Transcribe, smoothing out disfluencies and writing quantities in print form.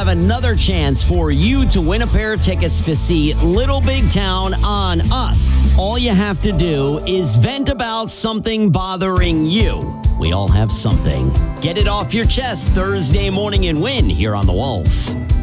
have another chance for you to win a pair of tickets to see Little Big Town on Us. All you have to do is vent about something bothering you. We all have something. Get it off your chest Thursday morning and win here on The Wolf.